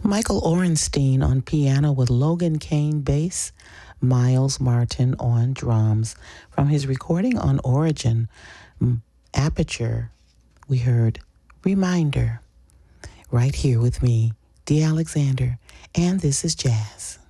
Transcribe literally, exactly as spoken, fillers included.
Michael Orenstein on piano with Logan Kane bass, Miles Martin on drums. From his recording on Origin, mm, Aperture, we heard Reminder. Right here with me, Dee Alexander, and this is Jazz.